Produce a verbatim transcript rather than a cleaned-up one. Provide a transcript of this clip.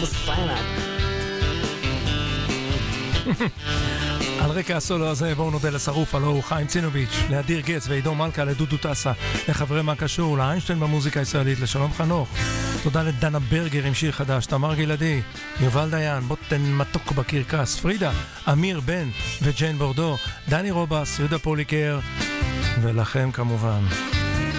סיינק. על רקע הסולו הזה בואו נודה לשרוף, הלו הוא חיים צינוביץ', לאדיר גץ ועידו מלכה, לדודו טסה, לחברי מה קשור, לאיינשטיין במוזיקה הישראלית, לשלום חנוך. תודה לדנה ברגר עם שיר חדש, תמר גלעדי, יובל דיין, בוטן מתוק בקרקס, פרידה, אמיר בן וג'יין בורדו, דני רובס, יהודה פוליקר, ולכם כמובן.